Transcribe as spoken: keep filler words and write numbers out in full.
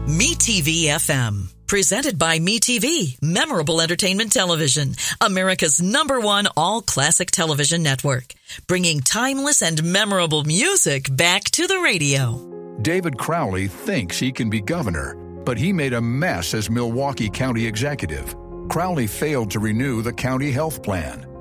MeTV F M. Presented by MeTV, Memorable Entertainment Television, America's number one all-classic television network, bringing timeless and memorable music back to the radio. David Crowley thinks he can be governor, but he made a mess as Milwaukee County executive. Crowley failed to renew the county health plan.